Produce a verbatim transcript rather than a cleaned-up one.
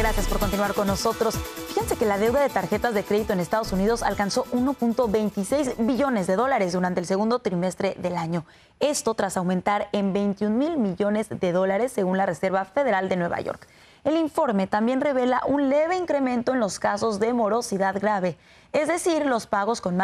Gracias por continuar con nosotros. Fíjense que la deuda de tarjetas de crédito en Estados Unidos alcanzó uno punto veintiséis billones de dólares durante el segundo trimestre del año. Esto tras aumentar en veintiún mil millones de dólares según la Reserva Federal de Nueva York. El informe también revela un leve incremento en los casos de morosidad grave, es decir, los pagos con más